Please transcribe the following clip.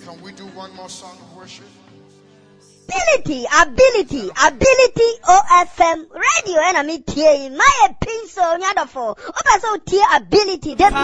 Can we do one more song of worship? Ability, OFM radio, and I'm here. My pin so nyadofo. Opa so ability.